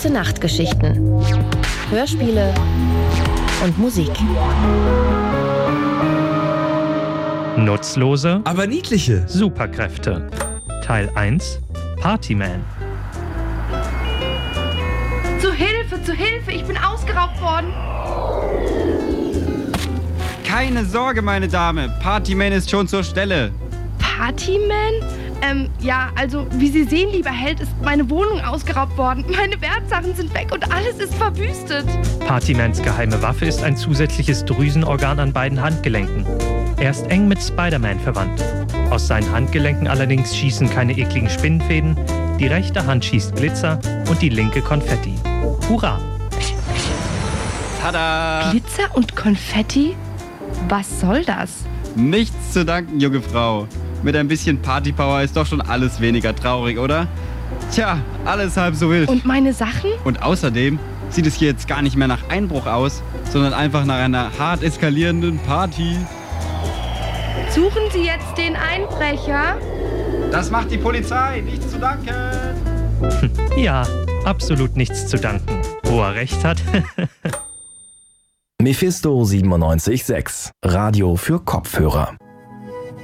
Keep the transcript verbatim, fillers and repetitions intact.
Gute-Nacht-Geschichten, Hörspiele und Musik. Nutzlose, aber niedliche Superkräfte. Teil eins: Partyman. Zu Hilfe, zu Hilfe, ich bin ausgeraubt worden. Keine Sorge, meine Dame, Partyman ist schon zur Stelle. Partyman? Ähm, ja, also, wie Sie sehen, lieber Held, ist meine Wohnung ausgeraubt worden. Meine Wertsachen sind weg und alles ist verwüstet. Partymans geheime Waffe ist ein zusätzliches Drüsenorgan an beiden Handgelenken. Er ist eng mit Spider-Man verwandt. Aus seinen Handgelenken allerdings schießen keine ekligen Spinnenfäden, die rechte Hand schießt Glitzer und die linke Konfetti. Hurra! Tada! Glitzer und Konfetti? Was soll das? Nichts zu danken, junge Frau. Mit ein bisschen Partypower ist doch schon alles weniger traurig, oder? Tja, alles halb so wild. Und meine Sachen? Und außerdem sieht es hier jetzt gar nicht mehr nach Einbruch aus, sondern einfach nach einer hart eskalierenden Party. Suchen Sie jetzt den Einbrecher? Das macht die Polizei, nichts zu danken. Ja, absolut nichts zu danken. Wo er recht hat. Mephisto siebenundneunzig Komma sechs, Radio für Kopfhörer.